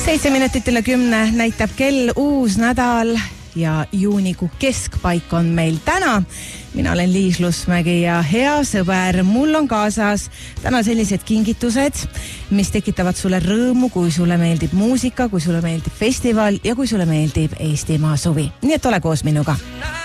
7 minutit üle 10 näitab kell, uus nädal ja juunikuu keskpaik on meil täna. Mina olen Liis Lusmägi ja hea sõber, mul on kaasas täna sellised kingitused, mis tekitavad sulle rõõmu, kui sulle meeldib muusika, kui sulle meeldib festival ja kui sulle meeldib Eestimaa suvi. Nii et ole koos minuga.